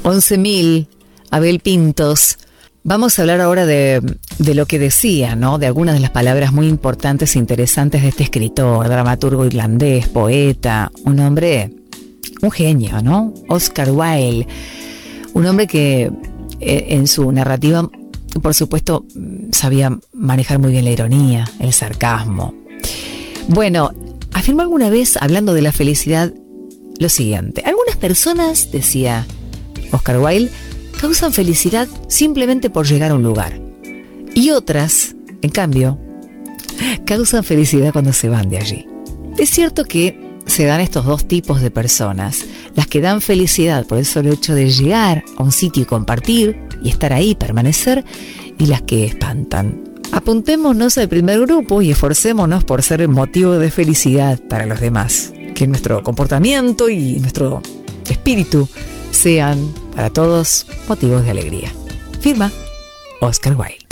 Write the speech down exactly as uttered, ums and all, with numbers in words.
once mil, Abel Pintos. Vamos a hablar ahora de, de lo que decía, ¿no? De algunas de las palabras muy importantes e interesantes de este escritor, dramaturgo irlandés, poeta, un hombre, un genio, ¿no? Oscar Wilde, un hombre que eh, en su narrativa, por supuesto, sabía manejar muy bien la ironía, el sarcasmo. Bueno, afirmó alguna vez, hablando de la felicidad, lo siguiente: algunas personas, decía Oscar Wilde, causan felicidad simplemente por llegar a un lugar. Y otras, en cambio, causan felicidad cuando se van de allí. Es cierto que se dan estos dos tipos de personas, las que dan felicidad por el solo hecho de llegar a un sitio y compartir, y estar ahí, permanecer, y las que espantan. Apuntémonos al primer grupo y esforcémonos por ser motivo de felicidad para los demás. Que nuestro comportamiento y nuestro espíritu sean para todos motivos de alegría. Firma Oscar Wilde.